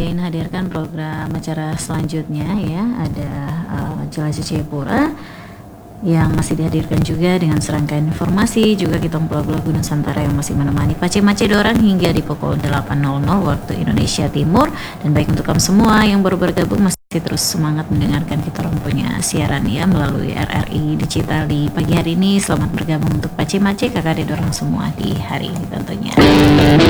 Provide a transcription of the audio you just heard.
Jain hadirkan program acara selanjutnya ya, ada Jelajah Jayapura yang masih dihadirkan juga dengan serangkaian informasi, juga kita lagu-lagu Nusantara yang masih menemani Pace Mace Dorang hingga di pukul 8.00 waktu Indonesia Timur. Dan baik untuk kamu semua yang baru bergabung, masih terus semangat mendengarkan kita orang punya siaran ya melalui RRI Digital di pagi hari ini. Selamat bergabung untuk Pace Mace kakak Dorang semua di hari ini tentunya.